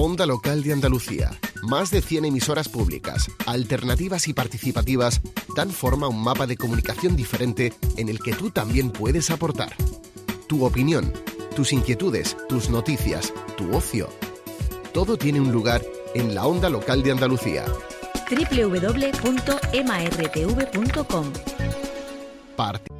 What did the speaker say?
Onda Local de Andalucía. Más de 100 emisoras públicas, alternativas y participativas dan forma a un mapa de comunicación diferente en el que tú también puedes aportar. Tu opinión, tus inquietudes, tus noticias, tu ocio. Todo tiene un lugar en la Onda Local de Andalucía. www.martv.com